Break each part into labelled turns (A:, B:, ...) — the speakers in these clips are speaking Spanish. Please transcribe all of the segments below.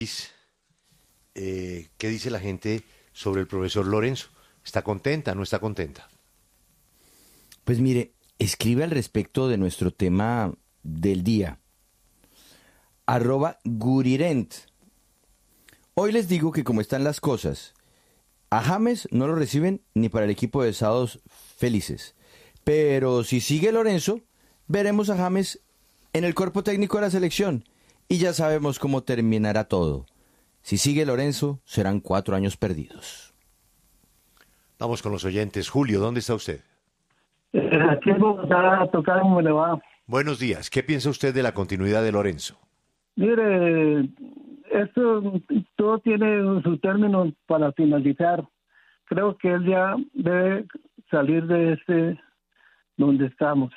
A: ¿Qué dice la gente sobre el profesor Lorenzo? ¿Está contenta? ¿No está contenta?
B: Pues mire, escribe al respecto de nuestro tema del día. @Gurirent. Hoy les digo que como están las cosas, a James no lo reciben ni para el equipo de Sábados Felices. Pero si sigue Lorenzo, veremos a James en el cuerpo técnico de la selección y ya sabemos cómo terminará todo. Si sigue Lorenzo, serán 4 años perdidos.
A: Vamos con los oyentes. Julio, ¿dónde está usted?
C: Aquí en Bogotá, tocar cómo le va.
A: Buenos días. ¿Qué piensa usted de la continuidad de Lorenzo?
C: Mire, esto todo tiene su término para finalizar. Creo que él ya debe salir de donde estamos.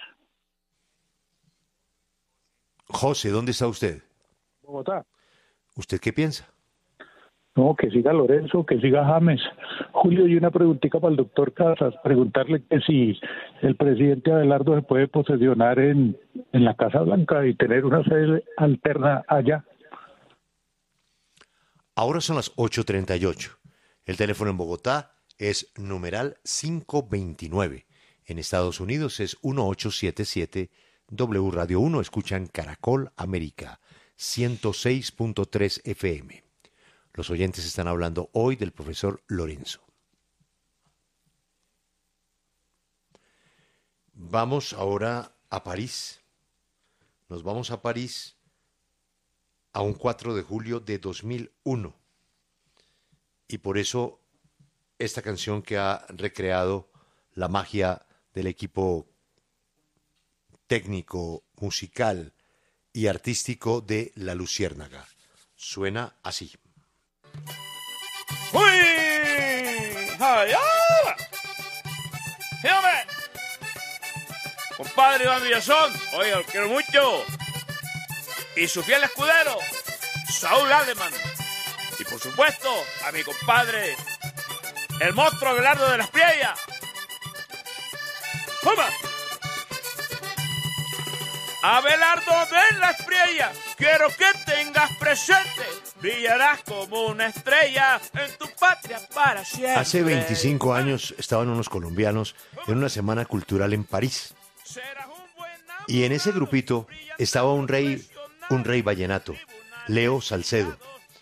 A: José, ¿dónde está usted?
D: Bogotá.
A: ¿Usted qué piensa?
D: No, que siga Lorenzo, que siga James. Julio, y una preguntita para el doctor Casas, preguntarle que si el presidente Abelardo se puede posesionar en la Casa Blanca y tener una sede alterna allá.
A: Ahora son las 8:38. El teléfono en Bogotá es numeral 529. En Estados Unidos es 1877 W Radio 1. Escuchan Caracol América 106.3 FM. Los oyentes están hablando hoy del profesor Lorenzo. Vamos ahora a París. Nos vamos a París a un 4 de julio de 2001. Y por eso esta canción que ha recreado la magia del equipo técnico, musical y artístico de La Luciérnaga. Suena así.
E: ¡Uy! ¡Ay, ah! ¡Sí, hombre! Compadre Iván Villazón, oiga, lo quiero mucho. Y su fiel escudero, Saúl Alemán. Y por supuesto, a mi compadre, el monstruo Abelardo de las Priellas. ¡Toma! Abelardo de las Priellas, quiero que tengas presente, brillarás como una estrella en tu patria para siempre.
A: Hace 25 años estaban unos colombianos en una semana cultural en París. Y en ese grupito estaba un rey vallenato, Leo Salcedo.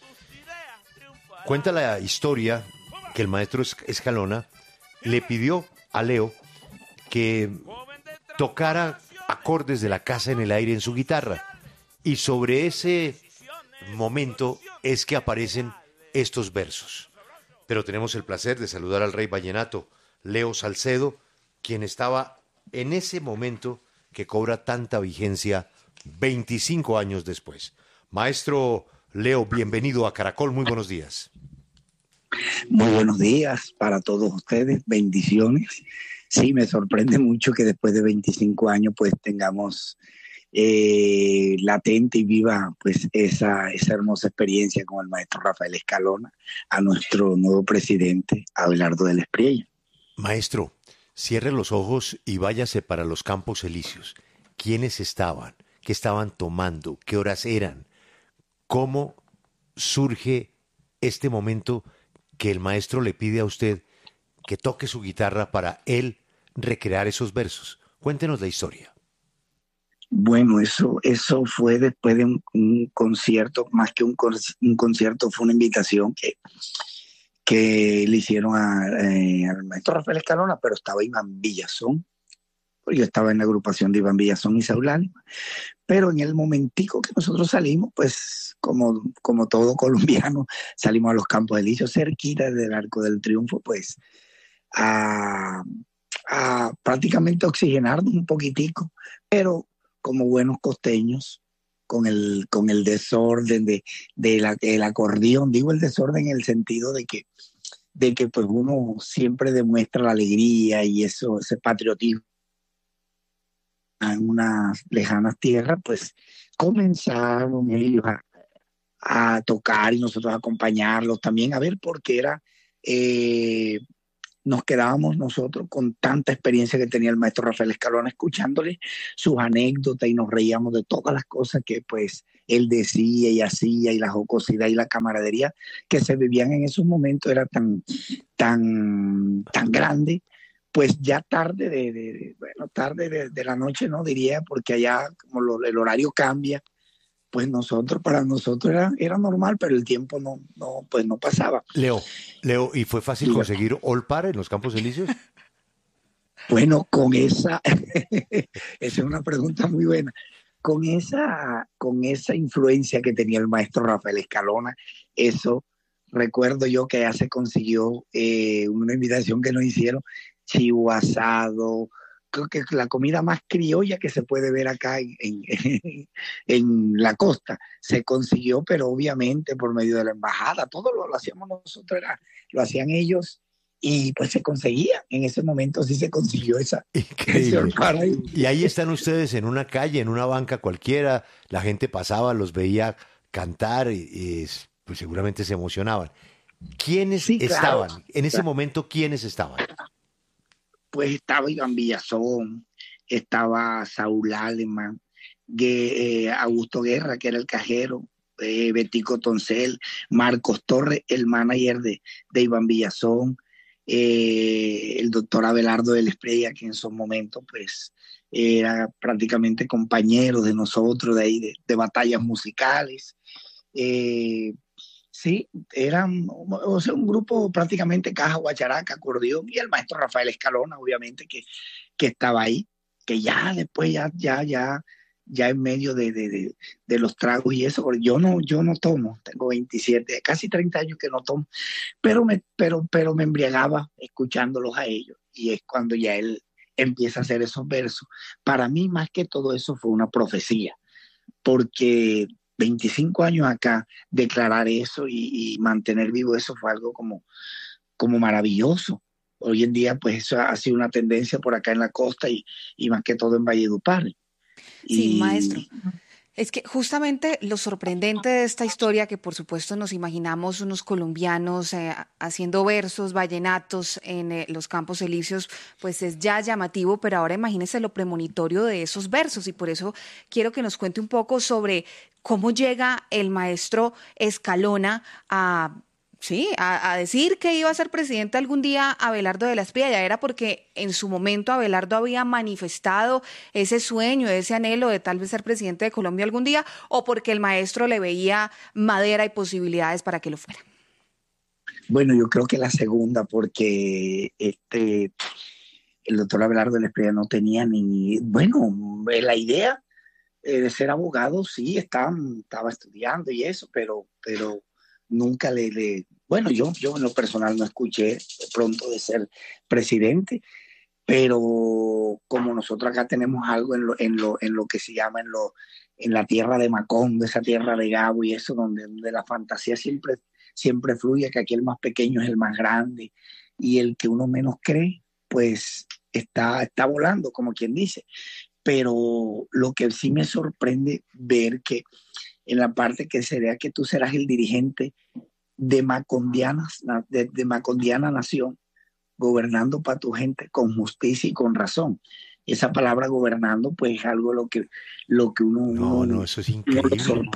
A: Cuenta la historia que el maestro Escalona le pidió a Leo que tocara acordes de la Casa en el Aire en su guitarra. Y sobre ese momento es que aparecen estos versos. Pero tenemos el placer de saludar al rey vallenato, Leo Salcedo, quien estaba en ese momento que cobra tanta vigencia 25 años después. Maestro Leo, bienvenido a Caracol, muy buenos días.
F: Muy buenos días para todos ustedes, bendiciones. Sí, me sorprende mucho que después de 25 años pues tengamos latente y viva pues esa hermosa experiencia con el maestro Rafael Escalona, a nuestro nuevo presidente Abelardo de las Priellas.
A: Maestro, cierre los ojos y váyase para los Campos Elíseos. ¿Quiénes estaban? ¿Qué estaban tomando? ¿Qué horas eran? ¿Cómo surge este momento que el maestro le pide a usted que toque su guitarra para él recrear esos versos? Cuéntenos la historia.
F: Bueno, eso fue después de un concierto, más que un concierto, fue una invitación que le hicieron al maestro Rafael Escalona, pero estaba Iván Villazón, porque yo estaba en la agrupación de Iván Villazón y Saúl Alemán, pero en el momentico que nosotros salimos, pues como todo colombiano, salimos a los Campos Elíseos, cerquita del Arco del Triunfo, pues a prácticamente oxigenarnos un poquitico, pero como buenos costeños, con el desorden del acordeón, digo el desorden en el sentido de que pues uno siempre demuestra la alegría y ese patriotismo en unas lejanas tierras, pues comenzaron ellos a tocar y nosotros a acompañarlos también, a ver, porque era nos quedábamos nosotros con tanta experiencia que tenía el maestro Rafael Escalona, escuchándole sus anécdotas, y nos reíamos de todas las cosas que pues él decía y hacía, y la jocosidad y la camaradería que se vivían en esos momentos era tan grande. Pues ya tarde de la noche, no diría, porque allá como el horario cambia, pues para nosotros era normal, pero el tiempo pues no pasaba.
A: Leo, ¿y fue fácil conseguir Olpar en los Campos Elíseos?
F: Bueno, esa es una pregunta muy buena. Con esa influencia que tenía el maestro Rafael Escalona, eso recuerdo yo que ya se consiguió una invitación que nos hicieron, chivo asado, creo que la comida más criolla que se puede ver acá en la costa, se consiguió, pero obviamente por medio de la embajada, todo lo hacíamos nosotros, lo hacían ellos, y pues se conseguía, en ese momento sí se consiguió ese Olpar ahí.
A: Y ahí están ustedes en una calle, en una banca cualquiera, la gente pasaba, los veía cantar y pues seguramente se emocionaban. ¿Quiénes estaban?
F: Claro,
A: En ese momento, ¿quiénes estaban?
F: Pues estaba Iván Villazón, estaba Saúl Alemán, Augusto Guerra, que era el cajero, Betico Toncel, Marcos Torres, el manager de Iván Villazón, el doctor Abelardo del Espriella, que en esos momentos pues era prácticamente compañero de nosotros de ahí, de batallas musicales. Sí, eran, o sea, un grupo prácticamente caja, guacharaca, acordeón, y el maestro Rafael Escalona, obviamente, que estaba ahí, que ya después, ya en medio de los tragos y eso, porque yo no tomo, tengo 27, casi 30 años que no tomo, pero me embriagaba escuchándolos a ellos, y es cuando ya él empieza a hacer esos versos. Para mí, más que todo eso, fue una profecía, porque 25 años acá, declarar eso y mantener vivo eso fue algo como maravilloso. Hoy en día, pues eso ha sido una tendencia por acá en la costa y más que todo en Valledupar.
G: Sí, maestro. Es que justamente lo sorprendente de esta historia, que por supuesto nos imaginamos unos colombianos haciendo versos, vallenatos en los Campos Elíseos, pues es ya llamativo, pero ahora imagínese lo premonitorio de esos versos, y por eso quiero que nos cuente un poco sobre cómo llega el maestro Escalona a decir que iba a ser presidente algún día Abelardo de la Espriella. Ya era porque en su momento Abelardo había manifestado ese sueño, ese anhelo de tal vez ser presidente de Colombia algún día, o porque el maestro le veía madera y posibilidades para que lo fuera.
F: Bueno, yo creo que la segunda, porque el doctor Abelardo de la Espriella no tenía la idea de ser abogado, sí, estaba estudiando y eso, pero nunca bueno, yo en lo personal no escuché de pronto de ser presidente, pero como nosotros acá tenemos algo en lo que se llama en la tierra de Macondo, esa tierra de Gabo y eso, donde la fantasía siempre fluye, que aquí el más pequeño es el más grande, y el que uno menos cree, pues está volando, como quien dice. Pero lo que sí me sorprende ver que en la parte que se vea que tú serás el dirigente de Macondiana nación, gobernando para tu gente con justicia y con razón. Y esa palabra gobernando, pues es algo lo que uno
A: eso es increíble.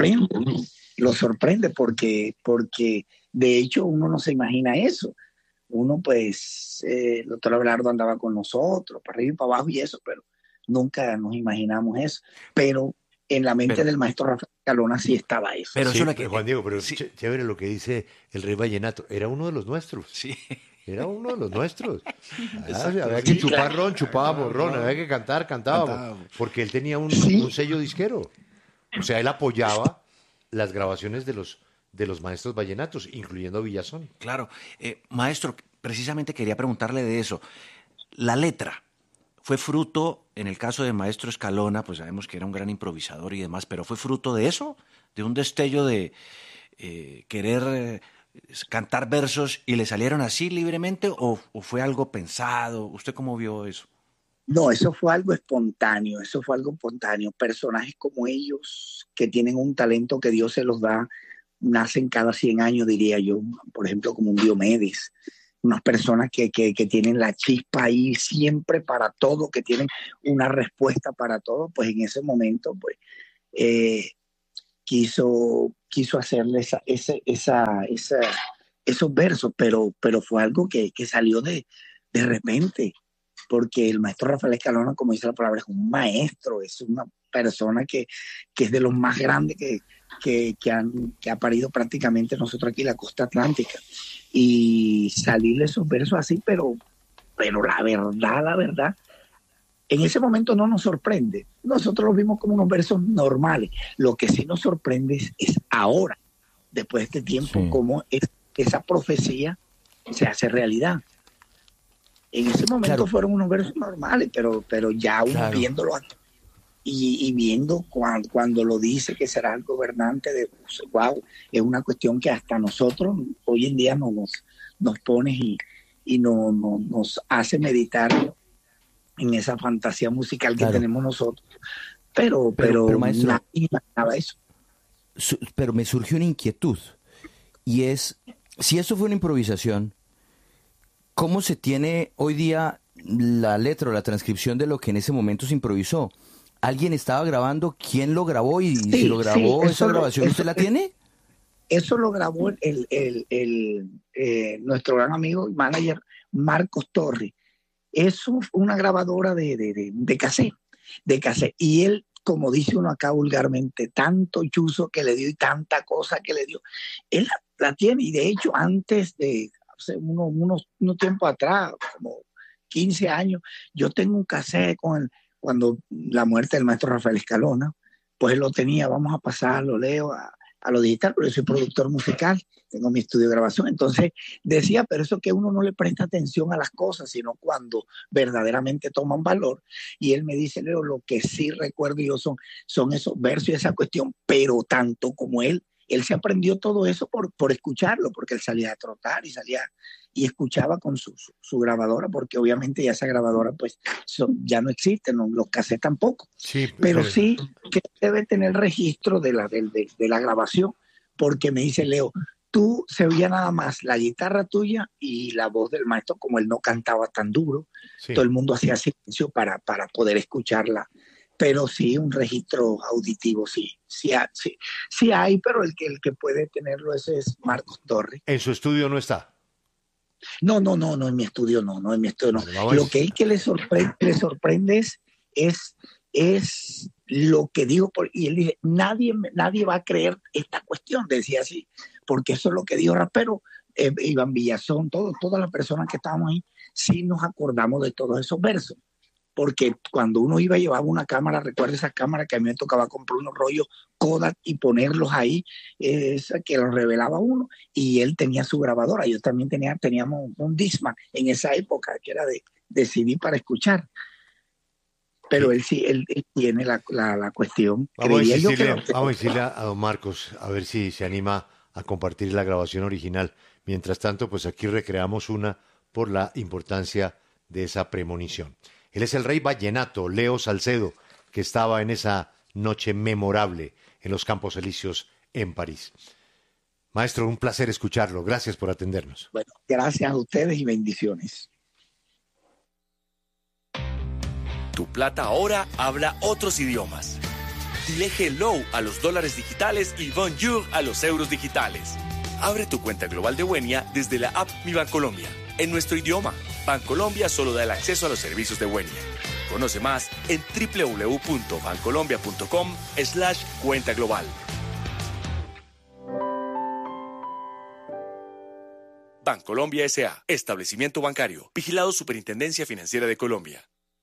F: Lo sorprende porque de hecho uno no se imagina eso. Uno pues, el doctor Abelardo andaba con nosotros, para arriba y para abajo y eso, pero nunca nos imaginamos eso. Pero en la mente del maestro Rafael Escalona sí estaba eso.
A: Pero sí, Juan Diego, pero sí, chévere lo que dice el Rey Vallenato. Era uno de los nuestros.
H: Sí.
A: Era uno de los nuestros. Había que chupar ron, chupábamos ron. Había que cantar, cantábamos. Porque él tenía un sello disquero. O sea, él apoyaba las grabaciones de los maestros vallenatos, incluyendo Villazón.
H: Claro. Maestro, precisamente quería preguntarle de eso. La letra fue fruto, en el caso del maestro Escalona, pues sabemos que era un gran improvisador y demás, pero ¿fue fruto de eso? ¿De un destello de querer cantar versos y le salieron así libremente, o fue algo pensado? ¿Usted cómo vio eso?
F: No, eso fue algo espontáneo. Personajes como ellos, que tienen un talento que Dios se los da, nacen cada 100 años, diría yo. Por ejemplo, como un Diomedes. unas personas que tienen la chispa ahí siempre para todo, que tienen una respuesta para todo, pues en ese momento pues quiso hacerle esos versos, pero fue algo que salió de repente, porque el maestro Rafael Escalona, como dice la palabra, es un maestro, es una persona que es de los más grandes que ha parido prácticamente nosotros aquí en la costa atlántica, y salirle esos versos así, pero la verdad, en ese momento no nos sorprende. Nosotros los vimos como unos versos normales. Lo que sí nos sorprende es ahora, después de este tiempo, sí, cómo esa profecía se hace realidad. En ese momento, claro, fueron unos versos normales, pero ya uno, claro, viéndolo y viendo cuando lo dice que será el gobernante de wow, es una cuestión que hasta nosotros hoy en día nos pone y nos hace meditar en esa fantasía musical que, claro, tenemos nosotros. Pero maestro, nadie imaginaba eso.
B: Pero me surgió una inquietud, y es, si eso fue una improvisación, ¿cómo se tiene hoy día la letra o la transcripción de lo que en ese momento se improvisó? ¿Alguien estaba grabando? ¿Quién lo grabó? Y sí, si lo grabó, sí, esa grabación, ¿usted la tiene?
F: Eso lo grabó nuestro gran amigo y manager Marcos Torres. Eso fue una grabadora de cassette. Y él, como dice uno acá vulgarmente, tanto chuzo que le dio y tanta cosa que le dio, él la tiene. Y de hecho, antes de hace unos tiempo atrás, como 15 años, yo tengo un cassette cuando la muerte del maestro Rafael Escalona, pues él lo tenía, vamos a pasarlo, Leo, a lo digital, porque yo soy productor musical, tengo mi estudio de grabación. Entonces decía, pero eso que uno no le presta atención a las cosas, sino cuando verdaderamente toman valor. Y él me dice, Leo, lo que sí recuerdo yo son esos versos y esa cuestión, pero tanto como él se aprendió todo eso por escucharlo, porque él salía a trotar y escuchaba con su grabadora, porque obviamente ya esa grabadora pues ya no existe, ¿no? Los cassettes tampoco. Sí, pero sí que debe tener registro de la grabación, porque me dice, Leo, tú se oía nada más la guitarra tuya y la voz del maestro, como él no cantaba tan duro, sí, todo el mundo hacía silencio para poder escucharla. Pero sí, un registro auditivo, sí hay, pero el que puede tenerlo ese es Marcos Torres.
A: ¿En su estudio no está?
F: No, en mi estudio no, en mi estudio no. Lo que le sorprende es lo que dijo, y él dice, nadie va a creer esta cuestión, decía así, porque eso es lo que dijo Rapero, Iván Villazón, todas las personas que estábamos ahí, sí nos acordamos de todos esos versos. Porque cuando uno llevaba una cámara, recuerda esa cámara que a mí me tocaba comprar unos rollos Kodak y ponerlos ahí, esa que los revelaba uno, y él tenía su grabadora. Yo también teníamos un Discman en esa época, que era de CD para escuchar. Pero él sí, él tiene la cuestión.
A: Vamos a decirle a don Marcos, a ver si se anima a compartir la grabación original. Mientras tanto, pues aquí recreamos una por la importancia de esa premonición. Él es el rey vallenato, Leo Salcedo, que estaba en esa noche memorable en los Campos Elíseos en París. Maestro, un placer escucharlo. Gracias por atendernos.
F: Bueno, gracias a ustedes y bendiciones.
I: Tu plata ahora habla otros idiomas. Dile hello a los dólares digitales y bonjour a los euros digitales. Abre tu cuenta global de Buenia desde la app Mi Bancolombia. En nuestro idioma, Bancolombia solo da el acceso a los servicios de Buenia. Conoce más en www.bancolombia.com/cuenta global. Bancolombia S.A. Establecimiento bancario. Vigilado Superintendencia Financiera de Colombia.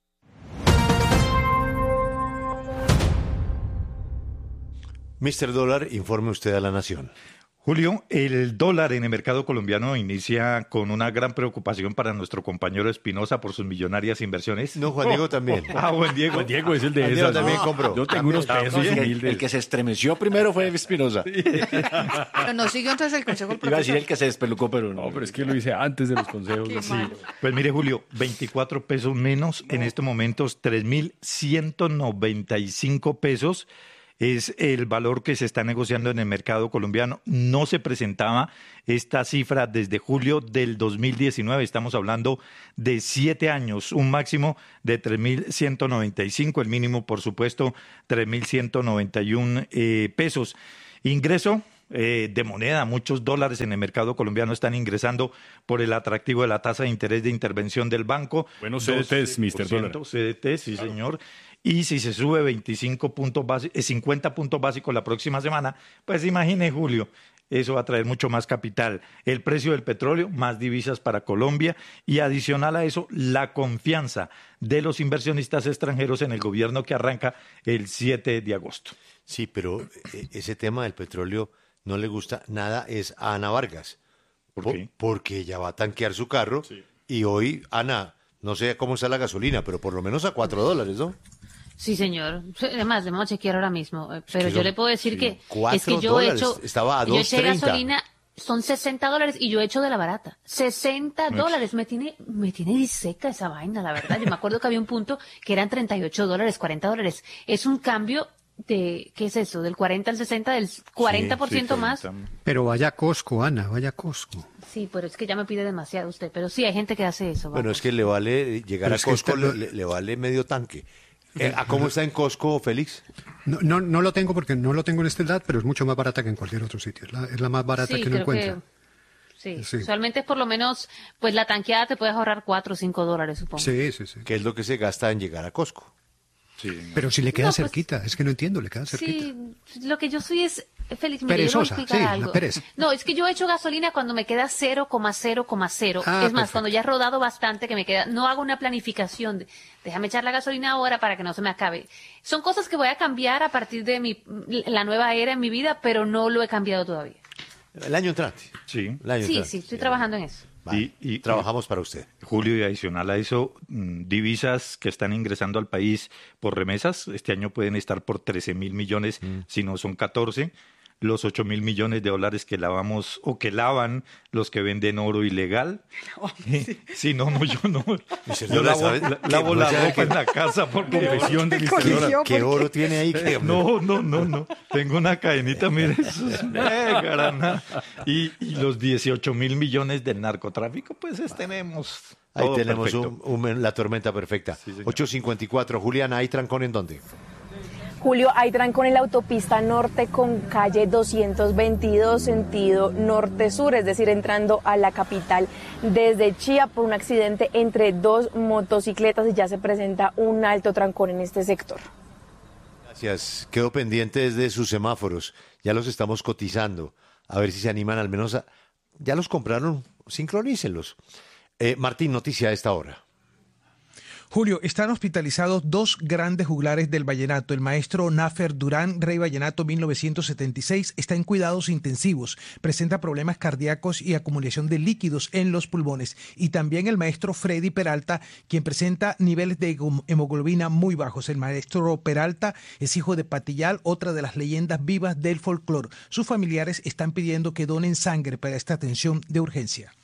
A: Mr. Dólar, informe usted a la Nación.
J: Julio, el dólar en el mercado colombiano inicia con una gran preocupación para nuestro compañero Espinosa por sus millonarias inversiones.
A: No, Juan Diego también.
J: Juan Diego.
A: Juan Diego es el de esas.
J: También compró.
H: Yo tengo unos pesos. El que se estremeció primero fue Espinosa.
G: Pero no siguió entonces el consejo del profesor.
H: Iba a decir el que se despelucó, pero no.
J: Pero es que lo hice antes de los consejos.
G: Sí.
J: Pues mire, Julio, 24 pesos menos en estos momentos, 3.195 pesos. es el valor que se está negociando en el mercado colombiano. No se presentaba esta cifra desde julio del 2019. Estamos hablando de 7 años, un máximo de 3.195, el mínimo, por supuesto, 3.191 pesos. Ingreso de moneda, muchos dólares en el mercado colombiano están ingresando por el atractivo de la tasa de interés de intervención del banco.
K: Buenos CDTs, Mr. Dólar.
J: CDTs, sí, claro, señor. Y si se sube 50 puntos básicos la próxima semana, pues imagine, Julio, eso va a traer mucho más capital. El precio del petróleo, más divisas para Colombia, y adicional a eso, la confianza de los inversionistas extranjeros en el gobierno que arranca el 7 de agosto.
A: Sí, pero ese tema del petróleo no le gusta nada es a Ana Vargas.
J: ¿Por qué?
A: Porque ella va a tanquear su carro, sí. Y hoy, Ana, no sé cómo está la gasolina, pero por lo menos a $4, ¿no?
L: Sí, señor. Además, debemos chequear ahora mismo. Pero yo le puedo decir que
A: es que yo
L: he hecho...
A: Estaba a $2.30.
L: Yo eché gasolina, son $60 y yo he hecho de la barata. $60. Me tiene seca esa vaina, la verdad. Yo me acuerdo que había un punto que eran $38, $40. Es un cambio de, ¿qué es eso? Del 40 al 60, del 40% sí, más.
M: Pero vaya a Costco, Ana, vaya a Costco.
L: Sí, pero es que ya me pide demasiado usted. Pero sí, hay gente que hace eso.
A: Bueno, es que le vale llegar a Costco, le vale medio tanque. ¿A cómo está en Costco, Félix?
M: No lo tengo porque no lo tengo en esta edad, pero es mucho más barata que en cualquier otro sitio. Es la más barata que uno encuentra.
L: Sí, usualmente es por lo menos, pues la tanqueada te puedes ahorrar $4 o $5, supongo.
M: Sí.
A: ¿Qué es lo que se gasta en llegar a Costco?
M: Sí. Pero si le queda cerquita, es que no entiendo, le queda cerquita.
L: Sí, lo que yo soy es, Félix, me
M: perezosa,
L: algo.
M: Pereza.
L: No, es que yo he hecho gasolina cuando me queda 0,0,0. Es más,
M: perfecto.
L: Cuando ya he rodado bastante, que me queda, no hago una planificación. Déjame echar la gasolina ahora para que no se me acabe. Son cosas que voy a cambiar a partir de la nueva era en mi vida, pero no lo he cambiado todavía.
A: El año entrante.
J: Sí,
L: estoy trabajando en eso.
A: Vale, y trabajamos para usted.
J: Julio, y adicional a eso, divisas que están ingresando al país por remesas, este año pueden estar por 13.000 millones, si no son 14, los 8.000 millones de dólares que lavamos o que lavan los que venden oro ilegal. Sí, no, yo no. Yo lavo la ropa en la casa por confesión de Mr. Dólar.
A: ¿Qué oro tiene ahí?
J: No. Tengo una cadenita, mire, eso es grana. Y los 18.000 millones del narcotráfico, pues tenemos.
A: Ahí tenemos la tormenta perfecta. Sí, 8:54. Juliana, ¿hay trancón en dónde?
N: Julio, hay trancón en la autopista norte con calle 222 sentido norte-sur, es decir, entrando a la capital desde Chía por un accidente entre dos motocicletas y ya se presenta un alto trancón en este sector.
A: Gracias. Quedo pendiente de sus semáforos. Ya los estamos cotizando. A ver si se animan al menos a... Ya los compraron, sincronícenlos. Martín, noticia a esta hora.
O: Julio, están hospitalizados dos grandes juglares del vallenato. El maestro Nafer Durán, Rey Vallenato 1976, está en cuidados intensivos. Presenta problemas cardíacos y acumulación de líquidos en los pulmones. Y también el maestro Freddy Peralta, quien presenta niveles de hemoglobina muy bajos. El maestro Peralta es hijo de Patillal, otra de las leyendas vivas del folclore. Sus familiares están pidiendo que donen sangre para esta atención de urgencia.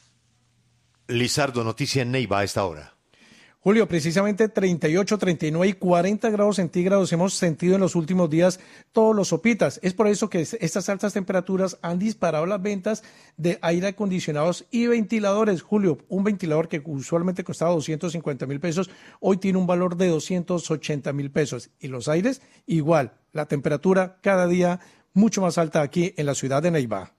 A: Lizardo, noticia en Neiva a esta hora.
P: Julio, precisamente 38, 39 y 40 grados centígrados hemos sentido en los últimos días todos los sopitas. Es por eso que estas altas temperaturas han disparado las ventas de aire acondicionados y ventiladores. Julio, un ventilador que usualmente costaba 250.000 pesos, hoy tiene un valor de 280.000 pesos. Y los aires, igual. La temperatura cada día mucho más alta aquí en la ciudad de Neiva.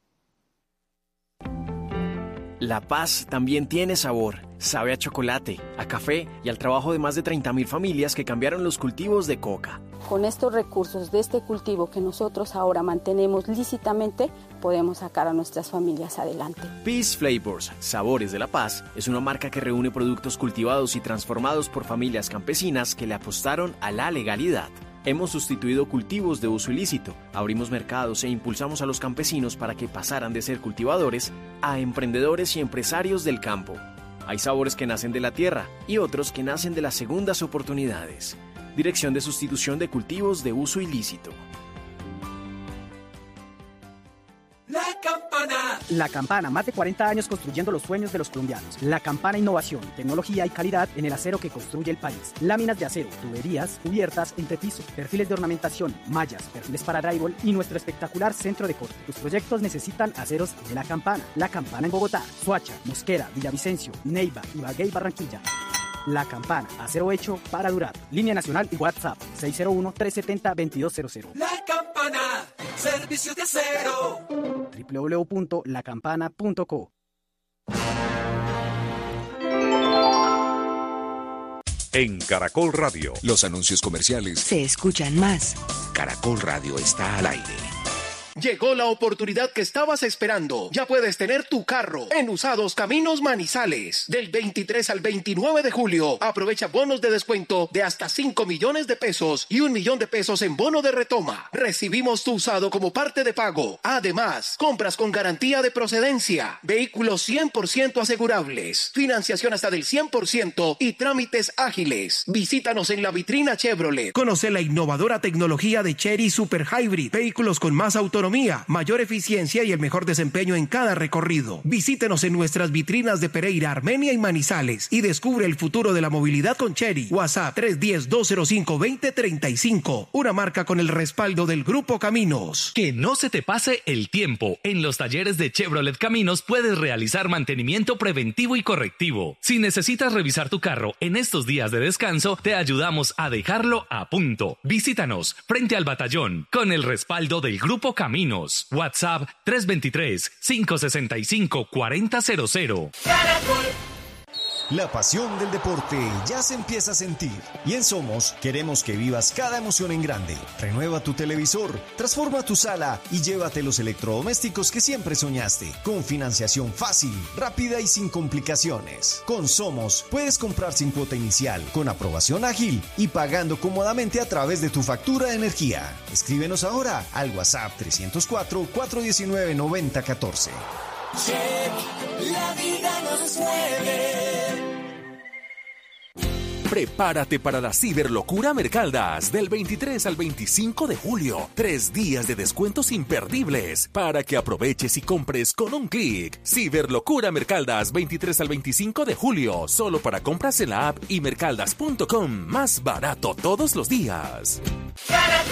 Q: La paz también tiene sabor. Sabe a chocolate, a café y al trabajo de más de 30.000 familias que cambiaron los cultivos de coca.
R: Con estos recursos de este cultivo que nosotros ahora mantenemos lícitamente, podemos sacar a nuestras familias adelante.
Q: Peace Flavors, Sabores de la Paz, es una marca que reúne productos cultivados y transformados por familias campesinas que le apostaron a la legalidad. Hemos sustituido cultivos de uso ilícito, abrimos mercados e impulsamos a los campesinos para que pasaran de ser cultivadores a emprendedores y empresarios del campo. Hay sabores que nacen de la tierra y otros que nacen de las segundas oportunidades. Dirección de Sustitución de Cultivos de Uso Ilícito.
S: La campana
K: Campana. La Campana, más de 40 años construyendo los sueños de los colombianos. La Campana, innovación, tecnología y calidad en el acero que construye el país. Láminas de acero, tuberías, cubiertas, entrepiso, perfiles de ornamentación, mallas, perfiles para drywall y nuestro espectacular centro de corte. Tus proyectos necesitan aceros de La Campana. La Campana en Bogotá, Soacha, Mosquera, Villavicencio, Neiva, Ibagué y Barranquilla. La Campana, acero hecho para durar. Línea nacional y WhatsApp 601-370-2200.
S: La Campana, servicios de acero.
K: www.lacampana.co.
T: En Caracol Radio, los anuncios comerciales
U: se escuchan más.
T: Caracol Radio está al aire.
V: Llegó la oportunidad que estabas esperando. Ya puedes tener tu carro en Usados Caminos Manizales. Del 23 al 29 de julio, aprovecha bonos de descuento de hasta 5 millones de pesos y 1 millón de pesos en bono de retoma. Recibimos tu usado como parte de pago. Además, compras con garantía de procedencia, vehículos 100% asegurables, financiación hasta del 100% y trámites ágiles. Visítanos en la vitrina Chevrolet. Conoce la innovadora tecnología de Chery Super Hybrid. Vehículos con más autonomía, mayor eficiencia y el mejor desempeño en cada recorrido. Visítenos en nuestras vitrinas de Pereira, Armenia y Manizales y descubre el futuro de la movilidad con Chery. WhatsApp 310-205-2035. Una marca con el respaldo del Grupo Caminos.
W: Que no se te pase el tiempo. En los talleres de Chevrolet Caminos puedes realizar mantenimiento preventivo y correctivo. Si necesitas revisar tu carro en estos días de descanso, te ayudamos a dejarlo a punto. Visítanos frente al batallón con el respaldo del Grupo Caminos. WhatsApp 323-565-4000.
X: La pasión del deporte ya se empieza a sentir. Y en Somos queremos que vivas cada emoción en grande. Renueva tu televisor, transforma tu sala y llévate los electrodomésticos que siempre soñaste. Con financiación fácil, rápida y sin complicaciones. Con Somos puedes comprar sin cuota inicial, con aprobación ágil y pagando cómodamente a través de tu factura de energía. Escríbenos ahora al WhatsApp 304-419-9014.
S: La vida nos mueve.
I: Prepárate para la Ciberlocura Mercaldas del 23 al 25 de julio. 3 días de descuentos imperdibles para que aproveches y compres con un clic. Ciberlocura Mercaldas 23 al 25 de julio. Solo para compras en la app y mercaldas.com. Más barato todos los días.
S: Caracol